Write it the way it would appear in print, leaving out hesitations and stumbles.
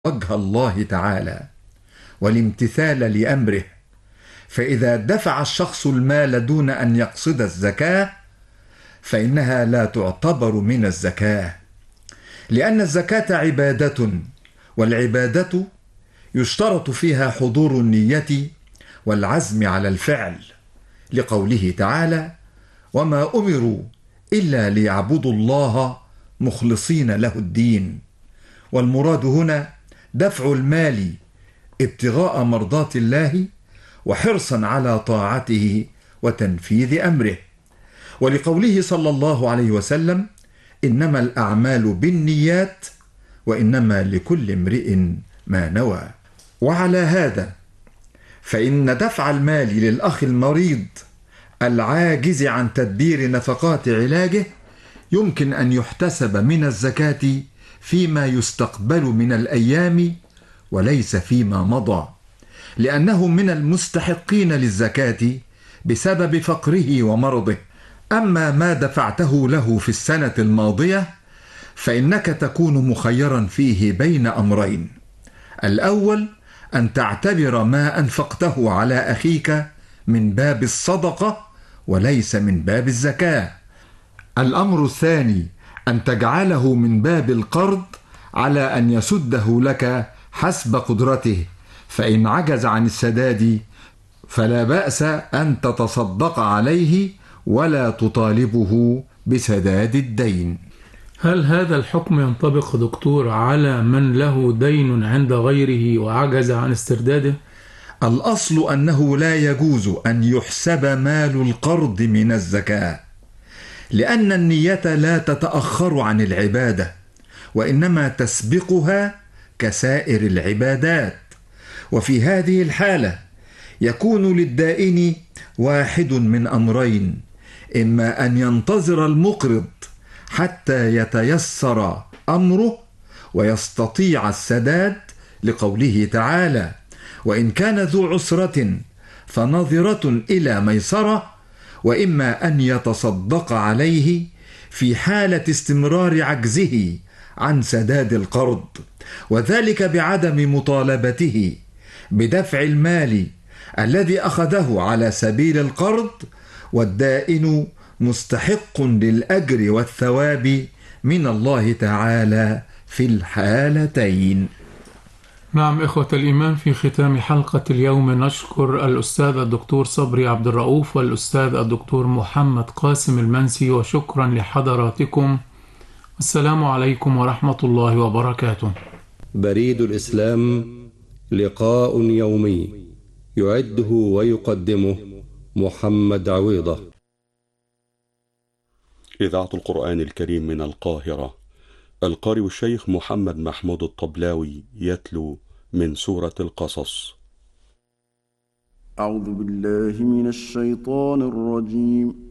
وجه الله تعالى والامتثال لأمره، فإذا دفع الشخص المال دون أن يقصد الزكاة فإنها لا تعتبر من الزكاة، لأن الزكاة عبادة، والعبادة يشترط فيها حضور النية والعزم على الفعل، لقوله تعالى: وما أمروا إلا ليعبدوا الله مخلصين له الدين. والمراد هنا دفع المال ابتغاء مرضات الله وحرصا على طاعته وتنفيذ أمره، ولقوله صلى الله عليه وسلم: إنما الأعمال بالنيات وإنما لكل امرئ ما نوى. وعلى هذا فإن دفع المال للأخ المريض العاجز عن تدبير نفقات علاجه يمكن أن يحتسب من الزكاة فيما يستقبل من الأيام وليس فيما مضى، لأنه من المستحقين للزكاة بسبب فقره ومرضه. أما ما دفعته له في السنة الماضية فإنك تكون مخيرا فيه بين أمرين: الأول أن تعتبر ما أنفقته على أخيك من باب الصدقة وليس من باب الزكاة. الأمر الثاني أن تجعله من باب القرض على أن يسده لك حسب قدرته، فإن عجز عن السداد فلا بأس أن تتصدق عليه ولا تطالبه بسداد الدين. هل هذا الحكم ينطبق دكتور على من له دين عند غيره وعجز عن استرداده؟ الأصل أنه لا يجوز أن يحسب مال القرض من الزكاة، لأن النية لا تتأخر عن العبادة وإنما تسبقها كسائر العبادات، وفي هذه الحالة يكون للدائن واحد من أمرين: إما أن ينتظر المقرض حتى يتيسر أمره ويستطيع السداد، لقوله تعالى: وإن كان ذو عسرة فنظرة إلى ميسرة، وإما أن يتصدق عليه في حالة استمرار عجزه عن سداد القرض، وذلك بعدم مطالبته بدفع المال الذي أخذه على سبيل القرض، والدائن مستحق للأجر والثواب من الله تعالى في الحالتين. نعم إخوة الإيمان، في ختام حلقة اليوم نشكر الأستاذ الدكتور صبري عبد الرؤوف والأستاذ الدكتور محمد قاسم المنسي، وشكرا لحضراتكم. السلام عليكم ورحمة الله وبركاته. بريد الإسلام، لقاء يومي يعده ويقدمه محمد عويضة. إذاعة القرآن الكريم من القاهرة، القارئ الشيخ محمد محمود الطبلاوي يتلو من سورة القصص. أعوذ بالله من الشيطان الرجيم.